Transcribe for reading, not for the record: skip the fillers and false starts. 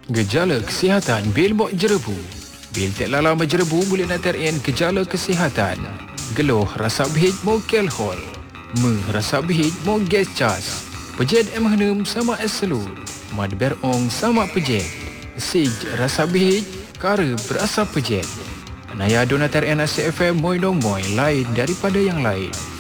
Gejala kesihatan bil bok jerebu. Bil tak lala berjerebu boleh natarien gejala kesihatan. Geluh rasa bihit mo kelhol. Rasa bihit mo gas cas. Pejed emhanum sama eselur. Mad berong sama pejed. Sig rasa bihit kara berasa pejed. Naya donatar NACFM moy dong moy lain daripada yang lain.